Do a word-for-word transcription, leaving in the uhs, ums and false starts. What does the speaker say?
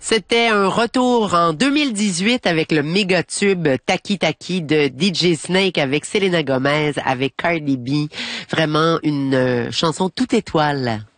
C'était un retour en deux mille dix-huit avec le méga tube Taki Taki de D J Snake avec Selena Gomez, avec Cardi B. Vraiment une euh, chanson toute étoile.